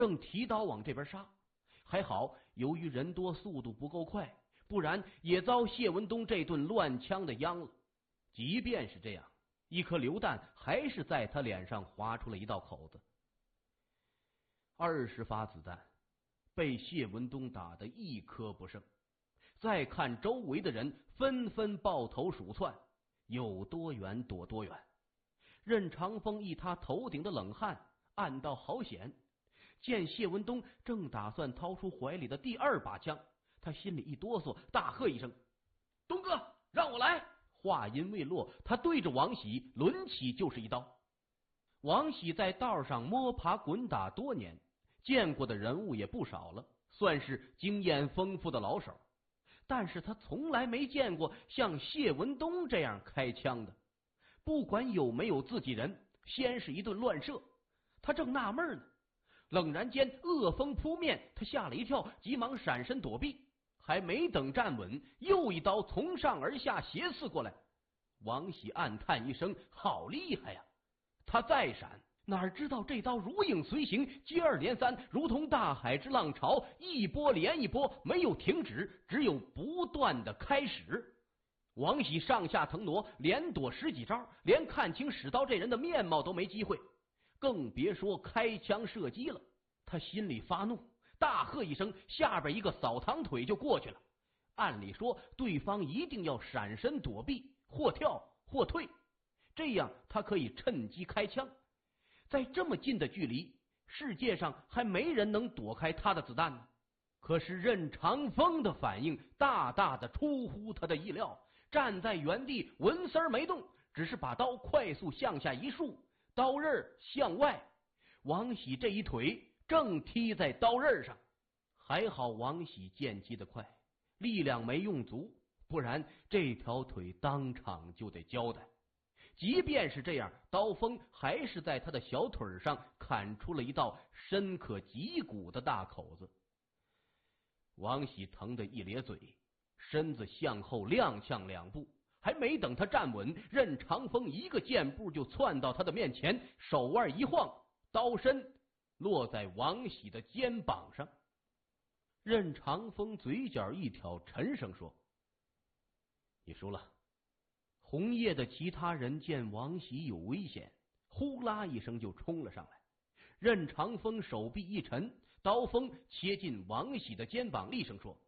正提刀往这边杀，还好由于人多速度不够快，不然也遭谢文东这顿乱枪的殃了。即便是这样，一颗榴弹还是在他脸上划出了一道口子。20发子弹被谢文东打得一颗不剩。再看周围的人纷纷抱头鼠窜，有多远躲多远。任长风一他头顶的冷汗，暗道好险。见谢文东正打算掏出怀里的第2把枪，他心里一哆嗦，大喝一声：“东哥，让我来！”话音未落，他对着王喜抡起就是一刀。王喜在道上摸爬滚打多年，见过的人物也不少了，算是经验丰富的老手。但是他从来没见过像谢文东这样开枪的，不管有没有自己人，先是一顿乱射。他正纳闷呢，冷然间恶风扑面，他吓了一跳，急忙闪身躲避，还没等站稳，又一刀从上而下斜刺过来。王喜暗叹一声，好厉害呀！他再闪，哪知道这刀如影随形，接二连三，如同大海之浪潮，一波连一波，没有停止，只有不断的开始。王喜上下腾挪，连躲10几招，连看清使刀这人的面貌都没机会，更别说开枪射击了。他心里发怒，大喝一声，下边一个扫堂腿就过去了。按理说对方一定要闪身躲避，或跳或退，这样他可以趁机开枪。在这么近的距离，世界上还没人能躲开他的子弹呢。可是任长风的反应大大的出乎他的意料，站在原地纹丝儿没动，只是把刀快速向下一竖，刀刃向外。王喜这一腿正踢在刀刃上，还好王喜剑击得快，力量没用足，不然这条腿当场就得交代。即便是这样，刀锋还是在他的小腿上砍出了一道深可脊骨的大口子。王喜疼得一咧嘴，身子向后踉跄2步，还没等他站稳，任长风一个箭步就窜到他的面前，手腕一晃，刀身落在王喜的肩膀上。任长风嘴角一挑，沉声说：“你输了。”红叶的其他人见王喜有危险，呼啦一声就冲了上来。任长风手臂一沉，刀锋切进王喜的肩膀，厉声说：“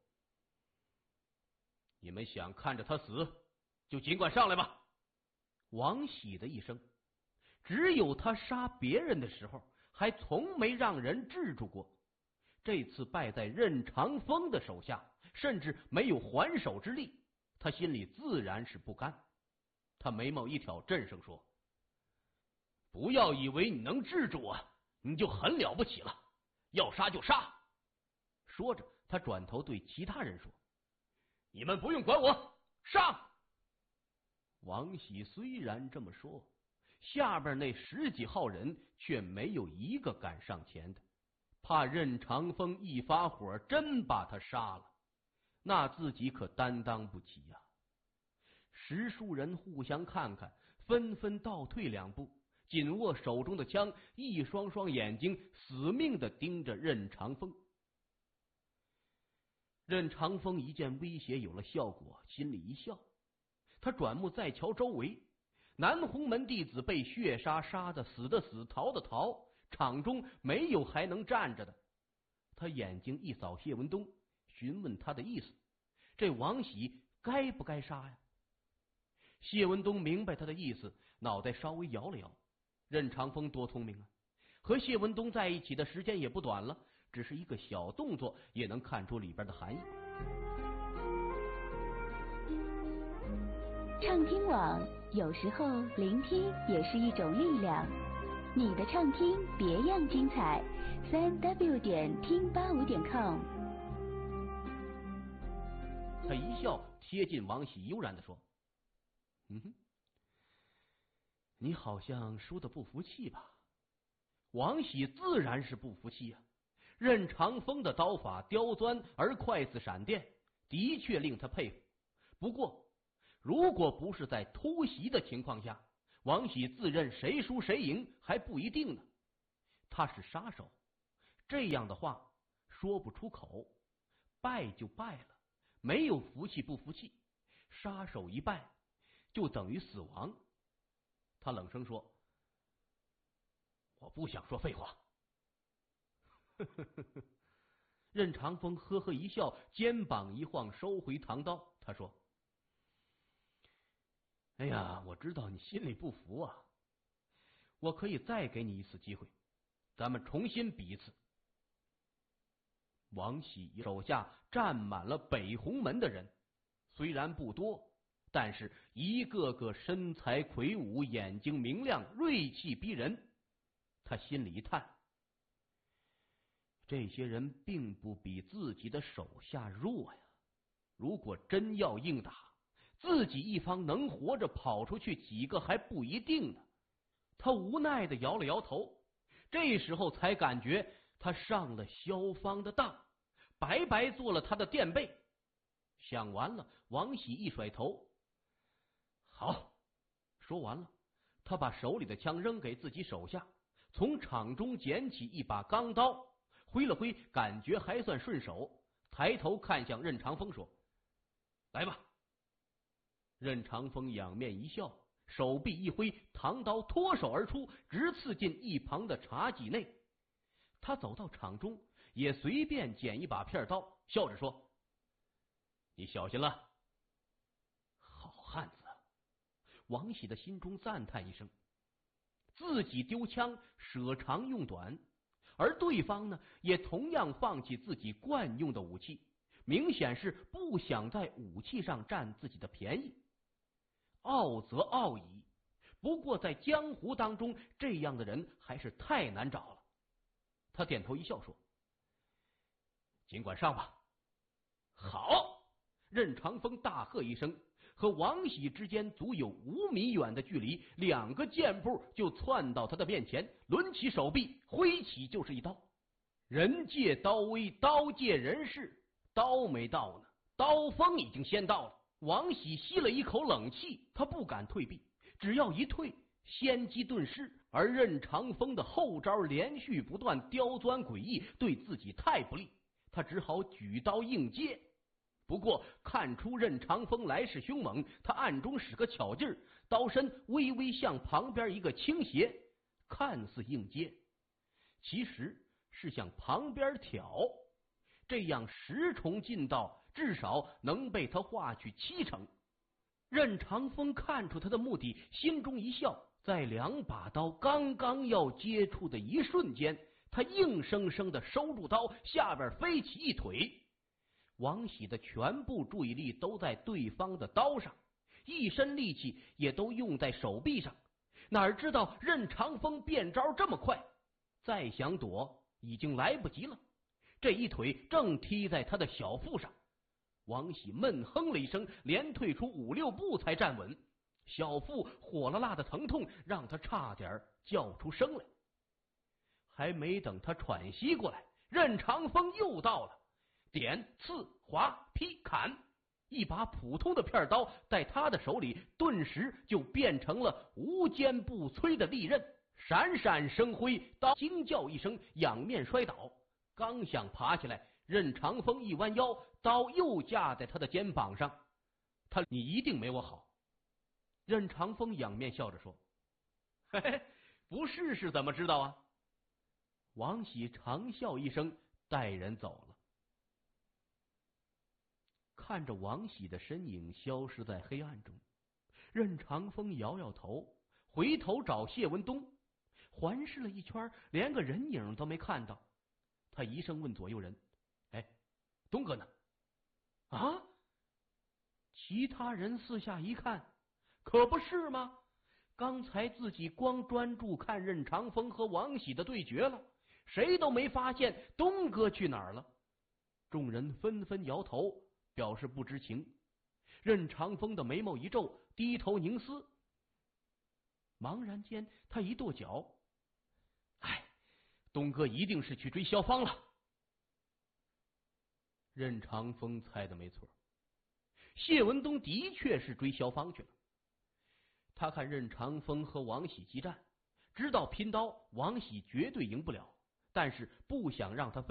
你们想看着他死，就尽管上来吧。”王喜的一生，只有他杀别人的时候，还从没让人制住过。这次败在任长风的手下，甚至没有还手之力，他心里自然是不甘。他眉毛一挑，震声说：“不要以为你能制住我，你就很了不起了，要杀就杀。”说着，他转头对其他人说：“你们不用管我，上！”王喜虽然这么说，下边那10几号人却没有一个敢上前的，怕任长风一发火真把他杀了，那自己可担当不起呀。10数人互相看看，纷纷倒退2步，紧握手中的枪，一双双眼睛死命地盯着任长风。任长风一见威胁有了效果，心里一笑。他转目再瞧周围，南红门弟子被血杀，杀的死的死，逃的逃，场中没有还能站着的。他眼睛一扫谢文东，询问他的意思：这王喜该不该杀呀？谢文东明白他的意思，脑袋稍微摇了摇。任长风多聪明啊，和谢文东在一起的时间也不短了，只是一个小动作也能看出里边的含义。 畅听网，有时候聆听也是一种力量。你的畅听别样精彩，3w 点听85.com。 他一笑，贴近王喜，悠然地说：“你好像输得不服气吧？”王喜自然是不服气啊。任长风的刀法刁钻而快似闪电，的确令他佩服。不过，如果不是在突袭的情况下，王喜自认谁输谁赢还不一定呢。他是杀手， 这样的话说不出口，败就败了，没有服气不服气，杀手一败就等于死亡。他冷声说：“我不想说废话。”任长风呵呵一笑，肩膀一晃，收回唐刀。他说：“哎呀，我知道你心里不服啊，我可以再给你一次机会，咱们重新比一次。”王喜手下站满了北红门的人，虽然不多，但是一个个身材魁梧，眼睛明亮，锐气逼人。他心里一叹，这些人并不比自己的手下弱呀，如果真要硬打，自己一方能活着跑出去几个还不一定呢。他无奈的摇了摇头，这时候才感觉他上了萧芳的当，白白做了他的垫背。想完了，王喜一甩头，好。说完了，他把手里的枪扔给自己手下，从场中捡起一把钢刀，挥了挥，感觉还算顺手，抬头看向任长风说：“来吧。”任长风仰面一笑，手臂一挥，唐刀脱手而出，直刺进一旁的茶几内。他走到场中，也随便捡一把片刀，笑着说：“你小心了。”好汉子啊！王喜的心中赞叹一声，自己丢枪舍长用短，而对方呢，也同样放弃自己惯用的武器，明显是不想在武器上占自己的便宜。傲则傲矣，不过在江湖当中，这样的人还是太难找了。他点头一笑说：“尽管上吧。”好！任长风大喝一声，和王喜之间足有5米远的距离，2个箭步就窜到他的面前，抡起手臂，挥起就是一刀。人借刀威，刀借人势，刀没到呢，刀锋已经先到了。王喜吸了一口冷气，他不敢退避，只要一退，先机顿失。而任长风的后招连续不断，刁钻诡异，对自己太不利，他只好举刀应接。不过看出任长风来势凶猛，他暗中使个巧劲儿，刀身微微向旁边一个倾斜，看似应接，其实是向旁边挑，这样10重劲道至少能被他化去7成。任长风看出他的目的，心中一笑，在2把刀刚刚要接触的一瞬间，他硬生生的收住刀，下边飞起一腿。王喜的全部注意力都在对方的刀上，一身力气也都用在手臂上，哪知道任长风变招这么快，再想躲已经来不及了。这一腿正踢在他的小腹上，王喜闷哼了一声，连退出5、6步才站稳，小腹火辣辣的疼痛让他差点叫出声来。还没等他喘息过来，任长风又到了，点、刺、划、劈、砍，一把普通的片刀在他的手里顿时就变成了无坚不摧的利刃，闪闪生辉。刀惊叫一声，仰面摔倒，刚想爬起来，任长风一弯腰，刀又架在他的肩膀上。你一定没我好。任长风仰面笑着说：“嘿嘿，不试试怎么知道啊？”王喜长笑一声，带人走了。看着王喜的身影消失在黑暗中，任长风摇摇头，回头找谢文东，环视了一圈，连个人影都没看到。他一声问左右人：“哎，东哥呢？”啊！其他人四下一看，可不是吗？刚才自己光专注看任长风和王喜的对决了，谁都没发现东哥去哪儿了。众人纷纷摇头，表示不知情。任长风的眉毛一皱，低头凝思。茫然间，他一跺脚：“哎，东哥一定是去追萧芳了。”任长风猜的没错，谢文东的确是追萧芳去了。他看任长风和王喜激战，知道拼刀王喜绝对赢不了， 但是不想让他